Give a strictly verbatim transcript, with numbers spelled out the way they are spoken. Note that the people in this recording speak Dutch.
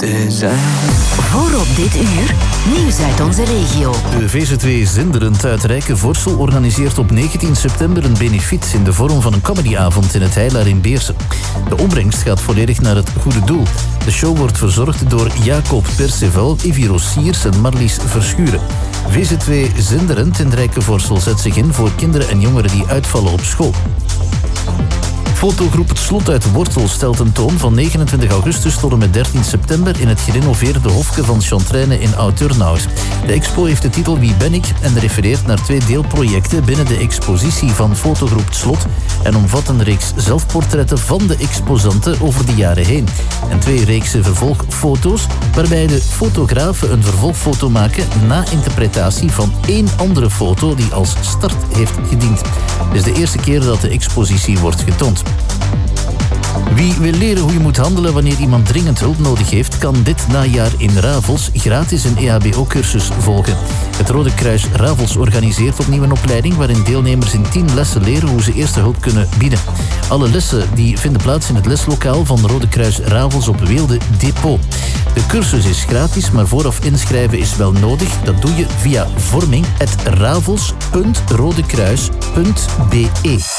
te zijn. Voor op dit uur, nieuws uit onze regio. De V Z W Zinderend uit Rijkenvoortsel organiseert op negentien september een benefiet in de vorm van een comedyavond in het Heilaar in Beersen. De opbrengst gaat volledig naar het goede doel. De show wordt verzorgd door Jacob Perceval, Ivy Rossiers en Marlies Verschuren. V Z W Zinderend in Rijkenvoortsel zet zich in voor kinderen en jongeren die uitvallen op school. Fotogroep Het Slot uit Wortel stelt een toon van negenentwintig augustus tot en met dertien september in het gerenoveerde hofje van Chantraine in Oud-Turnhout. De expo heeft de titel Wie ben ik en refereert naar twee deelprojecten binnen de expositie van Fotogroep Het Slot en omvat een reeks zelfportretten van de exposanten over de jaren heen. En twee reeksen vervolgfoto's waarbij de fotografen een vervolgfoto maken na interpretatie van één andere foto die als start heeft gediend. Het is de eerste keer dat de expositie wordt getoond. Wie wil leren hoe je moet handelen wanneer iemand dringend hulp nodig heeft, kan dit najaar in Ravels gratis een E H B O-cursus volgen. Het Rode Kruis Ravels organiseert opnieuw een opleiding waarin deelnemers in tien lessen leren hoe ze eerste hulp kunnen bieden. Alle lessen die vinden plaats in het leslokaal van Rode Kruis Ravels op Weelde Depot. De cursus is gratis, maar vooraf inschrijven is wel nodig. Dat doe je via vorming apenstaartje ravels punt rodekruis punt be.